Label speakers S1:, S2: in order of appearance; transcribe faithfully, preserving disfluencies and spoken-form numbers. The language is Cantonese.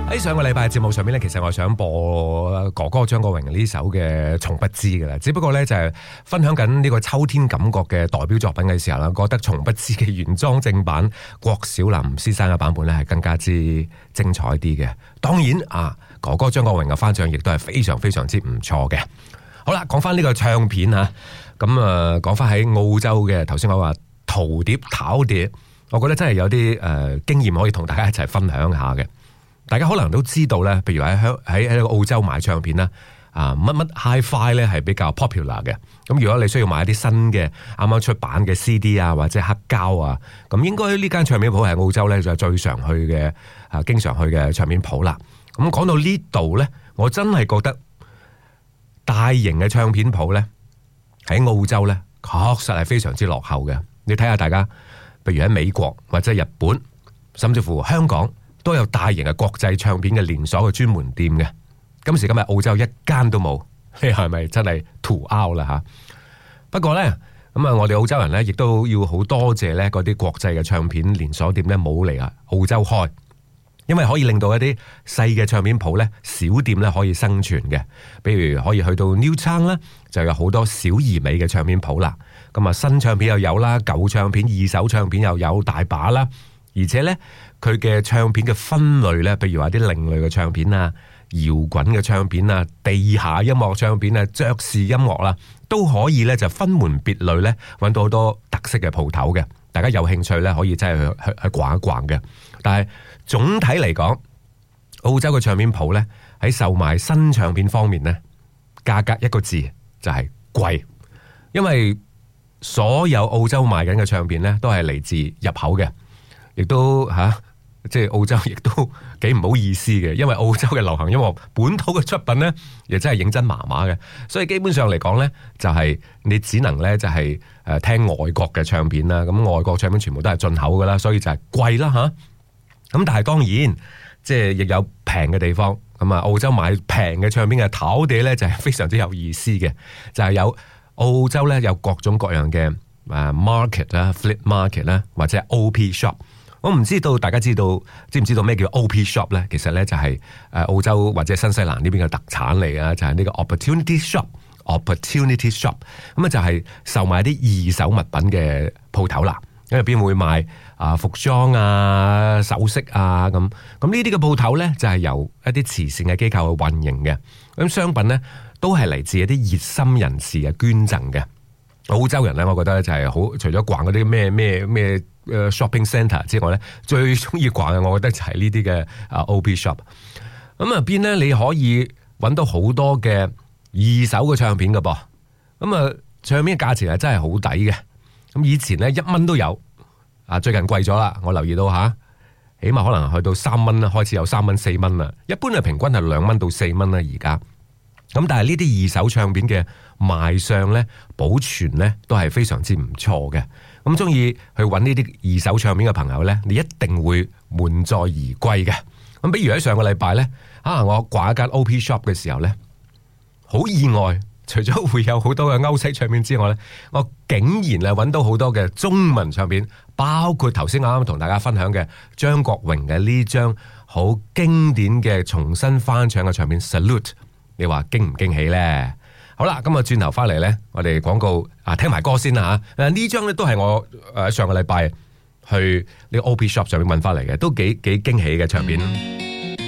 S1: 喺上個禮拜節目上面咧，其實我想播哥哥張國榮呢首嘅《從不知》嘅啦，只不過咧就係分享緊呢個秋天感覺嘅代表作品嘅時候啦，覺得《從不知》嘅原裝正版郭小霖先生嘅版本咧係更加之精彩啲嘅。當然啊，哥哥張國榮嘅翻唱亦都係非常非常之唔錯嘅。好啦，講翻呢個唱片啊，咁啊講翻喺澳洲嘅，頭先我話淘碟、淘碟，我覺得真係有啲誒、呃、經驗可以同大家一齊分享下嘅。大家可能都知道咧，譬如喺香喺喺澳洲買唱片啦，啊乜乜 Hi-Fi 咧係比較 popular 嘅。咁如果你需要買一啲新嘅啱啱出版嘅 C D 啊，或者黑膠啊，咁應該呢間唱片鋪喺澳洲咧就係最常去嘅啊，經常去嘅唱片鋪啦。咁講到呢度咧，我真係覺得大型嘅唱片鋪咧喺澳洲咧確實係非常之落後嘅。你睇下大家，譬如喺美國或者日本，甚至乎香港，都有大型嘅國際唱片嘅連鎖嘅專門店嘅。今時今日澳洲一間都冇，你係咪真係 too out 啦吓？不過呢，咁啊，我哋澳洲人呢亦都要好多謝呢嗰啲國際嘅唱片連鎖店呢冇嚟啊澳洲開，因為可以令到一啲細嘅唱片鋪呢、小店呢可以生存嘅。比如可以去到 Newtown 啦，就有好多小而美嘅唱片鋪啦。咁啊，新唱片又有啦，舊唱片、二手唱片又有大把啦。而且咧，佢嘅唱片嘅分類咧，譬如話啲另類嘅唱片啊、搖滾嘅唱片啊、地下音樂唱片啊、爵士音樂啦，都可以咧就分門別類咧，揾到好多特色嘅鋪頭嘅。大家有興趣咧，可以真係去去去逛一逛嘅。但係總體嚟講，澳洲嘅唱片鋪咧喺售賣新唱片方面咧，價格一個字就係貴，因為所有澳洲賣緊嘅唱片咧都係嚟自入口嘅。亦都吓、啊，即係澳洲亦都幾唔好意思嘅，因為澳洲嘅流行音樂本土嘅出品咧，亦真係認真麻麻嘅，所以基本上嚟講咧，就係、是、你只能咧就係誒聽外國嘅唱片啦，咁外國唱片全部都係進口噶啦，所以就係貴啦吓。咁但係當然，即係亦有平嘅地方，咁啊澳洲買平嘅唱片嘅淘碟咧就係非常之有意思嘅，就係、是、有澳洲咧有各種各樣嘅誒 market 啦、flip market 啦，或者 O P shop。我唔知道大家知道知唔知道咩叫 O P shop 咧？其實咧就係誒澳洲或者新西蘭呢邊嘅特產嚟啊，就係、是、呢個 opportunity shop，opportunity shop 咁啊就係售賣啲二手物品嘅鋪頭啦。因為邊會賣啊服裝啊、首飾啊咁，咁呢啲嘅鋪頭咧就係、是、由一啲慈善嘅機構去運營嘅。咁商品咧都係嚟自一啲熱心人士嘅捐贈嘅。澳洲人咧，我覺得就係好，除咗逛嗰啲咩咩咩誒 shopping centre 之外咧，最中意逛嘅，我覺得就係呢啲嘅啊 O P shop。咁啊邊咧你可以揾到好多嘅二手嘅唱片㗎噃。咁啊唱片嘅價錢係真係好抵嘅。咁以前咧一蚊都有，啊最近貴咗啦。我留意到吓，起碼可能去到三蚊啦，開始有三蚊四蚊啦。一般係平均係兩蚊到四蚊啦而家。咁但係呢啲二手唱片嘅賣相咧、保存咧都係非常之唔錯嘅。咁中意去揾呢啲二手唱片嘅朋友咧，你一定會滿載而歸嘅。咁比如喺上個禮拜咧，啊我逛一間 O P shop 嘅時候咧，好意外，除咗會有好多嘅歐式唱片之外咧，我竟然係揾到好多嘅中文唱片，包括頭先啱啱同大家分享嘅張國榮嘅呢張好經典嘅重新翻唱嘅唱片 Salute。你話驚唔驚喜咧？好啦，咁啊轉頭翻嚟咧，我哋廣告啊聽埋歌先啦吓。誒呢張咧都係我誒上個禮拜去呢個 O P shop 上面揾翻嚟嘅，都幾幾驚喜嘅唱片。